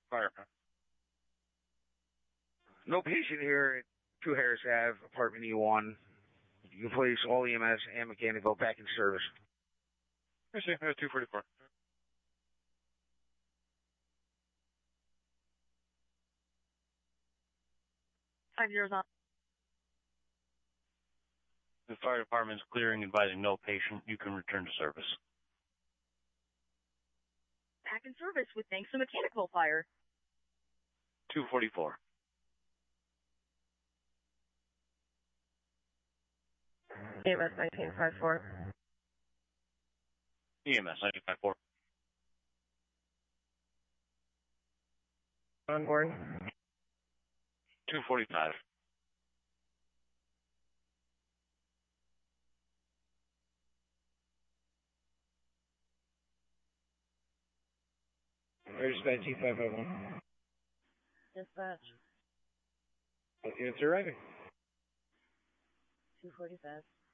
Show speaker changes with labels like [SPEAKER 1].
[SPEAKER 1] Fire.
[SPEAKER 2] No patient here at 2 Harris Ave, apartment E1. You can place all EMS and mechanical back in service.
[SPEAKER 1] I see. 244. The fire department is clearing, advising no patient. You can return to service.
[SPEAKER 3] Back in service with thanks to mechanical fire.
[SPEAKER 1] 244.
[SPEAKER 4] EMS 1954.
[SPEAKER 1] EMS 954.
[SPEAKER 4] On board.
[SPEAKER 1] 245.
[SPEAKER 2] Dispatch T551.
[SPEAKER 4] Dispatch.
[SPEAKER 2] What units are arriving?
[SPEAKER 4] 245.